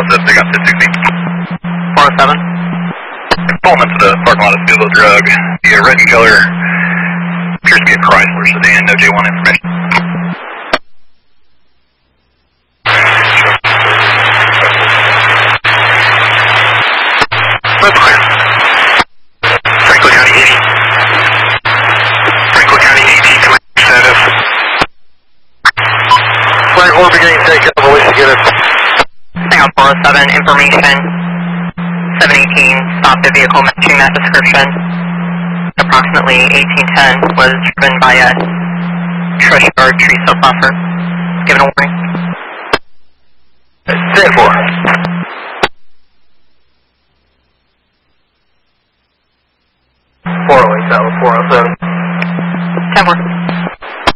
process, they got 660. 407. Pulling into the parking lot of Field Drug. The red and color appears to be a Chrysler sedan, no J1 information. That's clear. Franklin County 80. Franklin County 80, command status. Flag 4 beginning takeoff, release to get it. Hang on, 407, information. 718, stop the vehicle matching that description. Approximately 1810 was driven by a Trish or Teresa buffer. Given a warning. 10-4. 408, that was 407. 10-4.